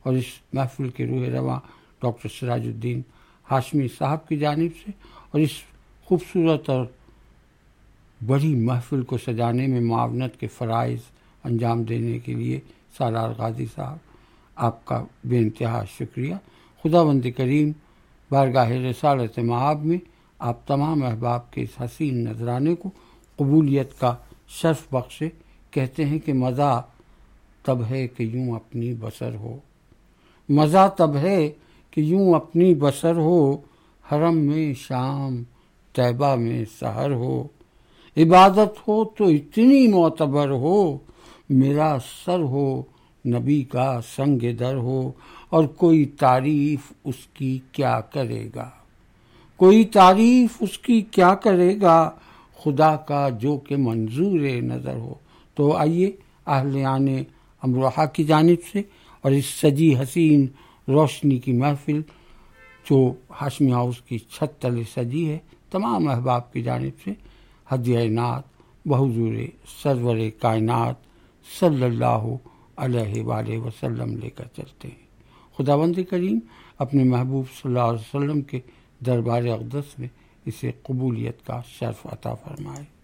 اور اس محفل کے روح رواں ڈاکٹر سراج الدین ہاشمی صاحب کی جانب سے، اور اس خوبصورت اور بڑی محفل کو سجانے میں معاونت کے فرائض انجام دینے کے لیے سالار غازی صاحب آپ کا بے انتہا شکریہ۔ خداوند کریم بارگاہ رسالت مآب میں آپ تمام احباب کے اس حسین نذرانے کو قبولیت کا شرف بخشے۔ کہتے ہیں کہ مزہ تب ہے کہ یوں اپنی بسر ہو، مزہ تب ہے کہ یوں اپنی بسر ہو، حرم میں شام طیبہ میں سحر ہو، عبادت ہو تو اتنی معتبر ہو، میرا سر ہو نبی کا سنگ در ہو، اور کوئی تعریف اس کی کیا کرے گا، کوئی تعریف اس کی کیا کرے گا، خدا کا جو کہ منظور نظر ہو۔ تو آئیے اہلیان امروہہ کی جانب سے اور اس سجی حسین روشنی کی محفل جو ہاشمی ہاؤس کی چھت تلے سجی ہے، تمام احباب کی جانب سے ہدیہ نعت بحضور سرور کائنات صلی اللہ علیہ وآلہ وسلم لے کر چلتے ہیں۔ خداوند کریم اپنے محبوب صلی اللہ علیہ وسلم کے دربار اقدس میں اسے قبولیت کا شرف عطا فرمائے۔